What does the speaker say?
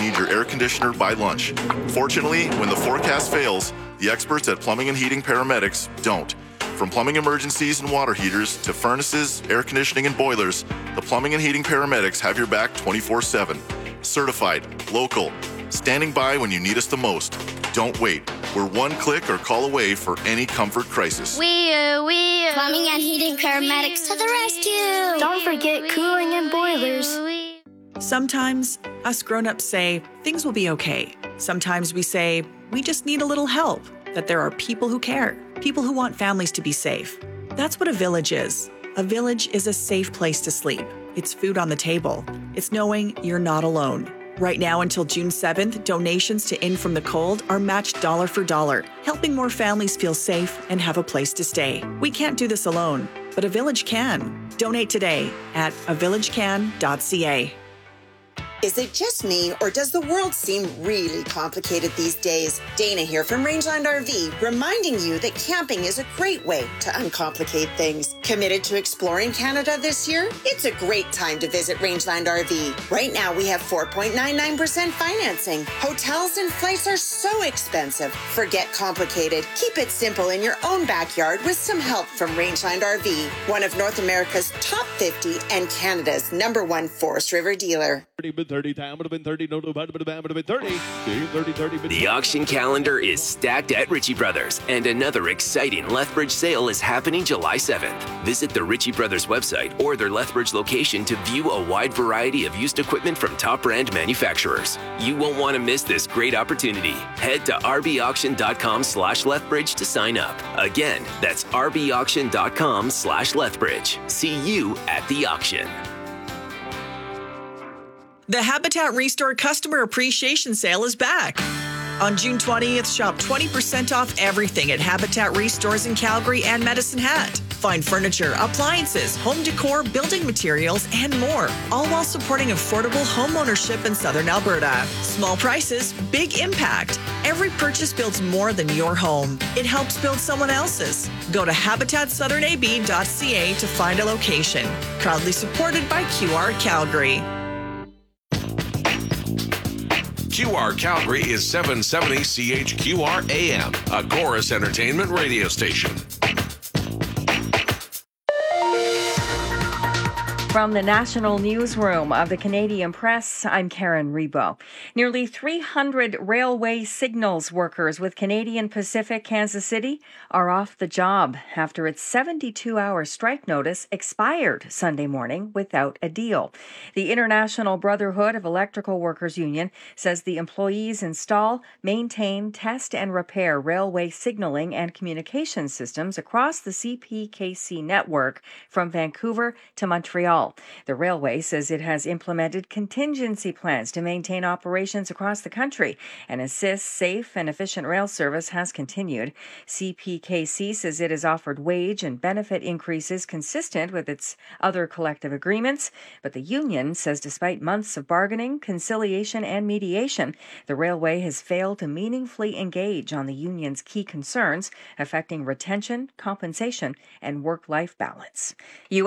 need your air conditioner by lunch. Fortunately, when the forecast fails, the experts at Plumbing and Heating Paramedics don't. From plumbing emergencies and water heaters to furnaces, air conditioning, and boilers, the Plumbing and Heating Paramedics have your back 24/7. Certified, local, standing by when you need us the most. Don't wait. We're one click or call away for any comfort crisis. Plumbing and Heating Paramedics to the rescue. Don't forget cooling and boilers. Sometimes us grown-ups say things will be okay. Sometimes we say we just need a little help, that there are people who care, people who want families to be safe. That's what a village is. A village is a safe place to sleep. It's food on the table. It's knowing you're not alone. Right now until June 7th, donations to In From the Cold are matched dollar for dollar, helping more families feel safe and have a place to stay. We can't do this alone, but a village can. Donate today at avillagecan.ca. Is it just me, or does the world seem really complicated these days? Dana here from Rangeland RV, reminding you that camping is a great way to uncomplicate things. Committed to exploring Canada this year? It's a great time to visit Rangeland RV. Right now, we have 4.99% financing. Hotels and flights are so expensive. Forget complicated. Keep it simple in your own backyard with some help from Rangeland RV, one of North America's top 50 and Canada's #1 Forest River dealer. 30, time would have been 30, no, would have been 30. 30. The auction calendar is stacked at Ritchie Brothers, and another exciting Lethbridge sale is happening July 7th. Visit the Ritchie Brothers website or their Lethbridge location to view a wide variety of used equipment from top brand manufacturers. You won't want to miss this great opportunity. Head to rbauction.com/Lethbridge to sign up. Again, that's rbauction.com/Lethbridge. See you at the auction. The Habitat Restore Customer Appreciation Sale is back. On June 20th, shop 20% off everything at Habitat Restores in Calgary and Medicine Hat. Find furniture, appliances, home decor, building materials, and more, all while supporting affordable home ownership in Southern Alberta. Small prices, big impact. Every purchase builds more than your home. It helps build someone else's. Go to habitatsouthernab.ca to find a location. Proudly supported by QR Calgary. QR Calgary is 770 CHQR AM, a Chorus Entertainment radio station. From the National Newsroom of the Canadian Press, I'm Karen Rebo. Nearly 300 railway signals workers with Canadian Pacific Kansas City are off the job after its 72-hour strike notice expired Sunday morning without a deal. The International Brotherhood of Electrical Workers Union says the employees install, maintain, test, and repair railway signaling and communication systems across the CPKC network from Vancouver to Montreal. The railway says it has implemented contingency plans to maintain operations across the country and assist safe and efficient rail service has continued. CPKC says it has offered wage and benefit increases consistent with its other collective agreements, but the union says despite months of bargaining, conciliation, and mediation, the railway has failed to meaningfully engage on the union's key concerns affecting retention, compensation, and work-life balance.